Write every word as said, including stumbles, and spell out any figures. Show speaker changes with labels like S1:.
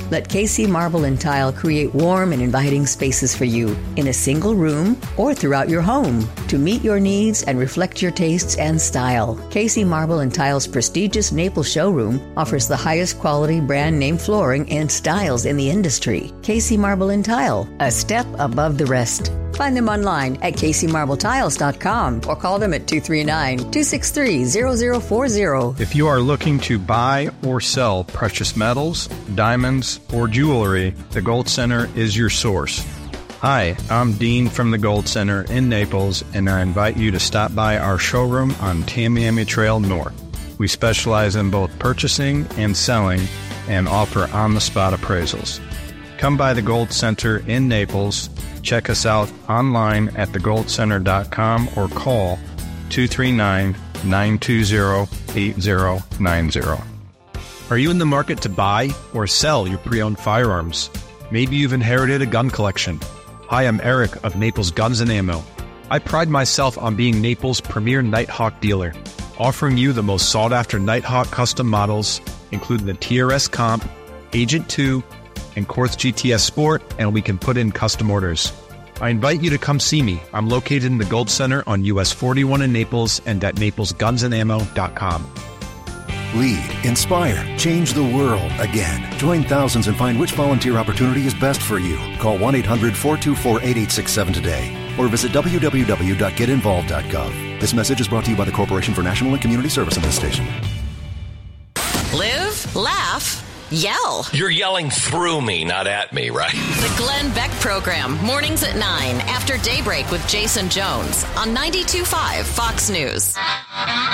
S1: Let K C Marble and Tile create warm and inviting spaces for you in a single room or throughout your home to meet your needs and reflect your tastes and style. K C Marble and Tile's prestigious Naples showroom offers the highest quality brand name flooring and styles in the industry. K C Marble and Tile, a step above the rest. Find them online at k c marble tiles dot com or call them at two three nine, two six three, zero zero four zero.
S2: If you are looking to buy or sell precious metals, diamonds, or jewelry, the Gold Center is your source. Hi, I'm Dean from the Gold Center in Naples, and I invite you to stop by our showroom on Tamiami Trail North. We specialize in both purchasing and selling and offer on-the-spot appraisals. Come by the Gold Center in Naples. Check us out online at the gold center dot com or call two three nine, nine two zero, eight zero nine zero.
S3: Are you in the market to buy or sell your pre-owned firearms? Maybe you've inherited a gun collection. Hi, I'm Eric of Naples Guns and Ammo. I pride myself on being Naples' premier Nighthawk dealer, offering you the most sought-after Nighthawk custom models, including the T R S Comp, Agent two, and Quartz G T S Sport, and we can put in custom orders. I invite you to come see me. I'm located in the Gold Center on U S forty-one in Naples and at naples guns and ammo dot com.
S4: Lead, inspire, change the world again. Join thousands and find which volunteer opportunity is best for you. Call one eight hundred, four two four, eight eight six seven today or visit w w w dot get involved dot gov. This message is brought to you by the Corporation for National and Community Service on this station.
S5: Live, laugh, yell.
S6: You're yelling through me, not at me, right?
S5: The Glenn Beck Program, mornings at nine, after daybreak with Jason Jones on ninety-two point five Fox News.